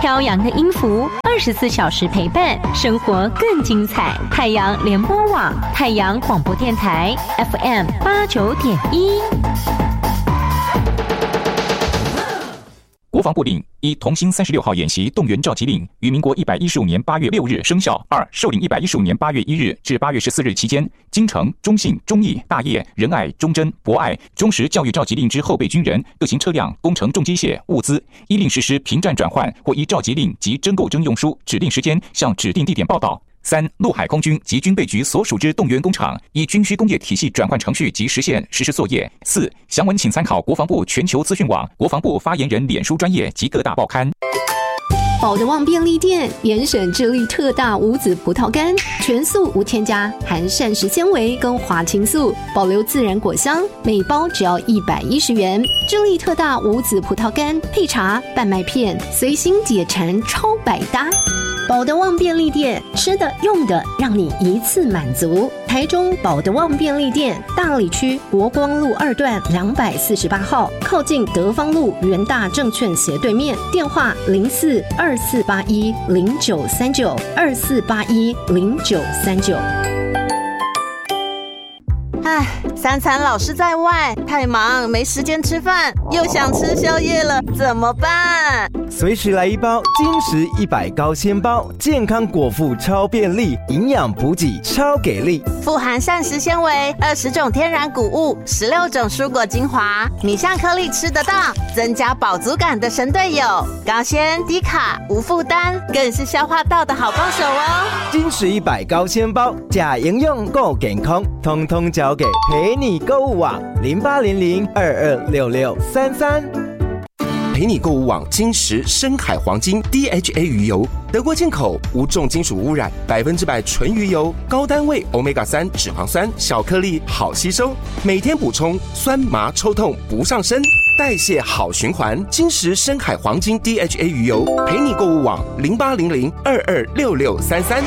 飘扬的音符，24小时陪伴，生活更精彩。太阳联播网，太阳广播电台 FM89.1。 国防部令：一、同兴36号演习动员召集令于民国115年8月6日生效；二、受领115年8月1日至8月14日期间，京城、中信、忠义、大业、仁爱、忠贞、博爱、忠实教育召集令之后备军人、各型车辆、工程重机械、物资，依令实施平战转换或依召集令及征购征用书指定时间向指定地点报到。三、陆海空军及军备局所属之动员工厂，依军需工业体系转换程序及实现实施作业。四、详文请参考国防部全球资讯网、国防部发言人脸书专页及各大报刊。 宝德旺便利店严选智利特大无籽葡萄干，全素无添加，含膳食纤维跟花青素，保留自然果香，每包只要110元。智利特大无籽葡萄干配茶、半麦片，随心解馋，超百搭。宝德旺便利店，吃的用的让你一次满足。台中宝德旺便利店，大里区国光路2段248号，靠近德芳路元大证券斜对面，电话042481093924810939。 唉，三餐老是在外，太忙没时间吃饭，又想吃宵夜了，怎么办？ 随时来一包金石100高纤包，健康果腹超便利，营养补给超给力， 富含膳食纤维，20种天然谷物，16种蔬果精华，米香颗粒吃得到，增加饱足感的神队友，高纤低卡无负担，更是消化道的好帮手哦。 金石100高纤包，假营养够健康，通通交给陪你购物网0800226633。 陪你购物网金石深海黄金 DHA 鱼油，德国进口，无重金属污染，100%纯鱼油，高单位 Omega-3 脂肪酸，小颗粒好吸收，每天补充，酸麻抽痛不上身，代谢好循环。金石深海黄金 DHA 鱼油，陪你购物网0800226633。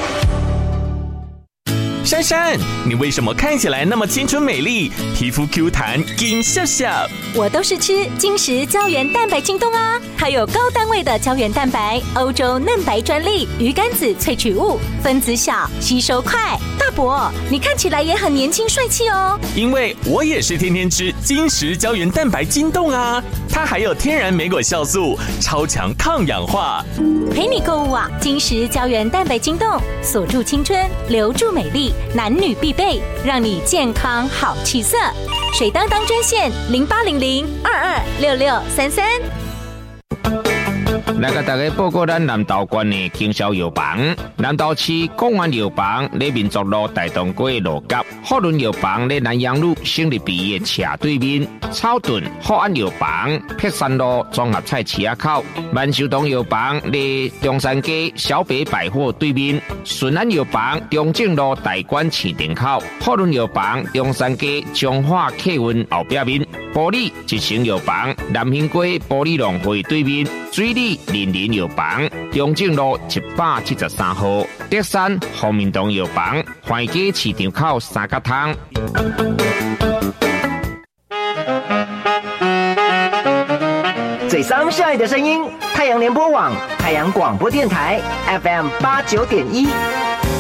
珊珊，你为什么看起来那么清纯美丽，皮肤 Q 弹金笑笑？ 我都是吃金石胶原蛋白晶冻啊，它有高单位的胶原蛋白，欧洲嫩白专利，鱼肝子萃取物，分子小，吸收快。大伯，你看起来也很年轻帅气哦。 因为我也是天天吃金石胶原蛋白晶冻啊，它还有天然莓果酵素，超强抗氧化。 陪你购物网金石胶原蛋白晶冻，锁住青春，留住美丽。男女必备，让你健康好气色。水当当专线0800226633。 来甲大家报告咱南投县的经销药房。南投市公安药房在民族路大东街路角，福伦药房在南阳路省立毕业斜对面，草屯福安药房碧山路综合菜市口，万寿堂药房在中山街小北百货对面，顺安药房中正路大馆市场口，福伦药房中山街中华客运后壁面，玻璃一成药房南兴街玻璃农会对面，水里林林药房中正路173号，德山福民堂药房环街市场口三角汤。 最上下的声音，太阳联播网，太阳广播电台 FM89.1。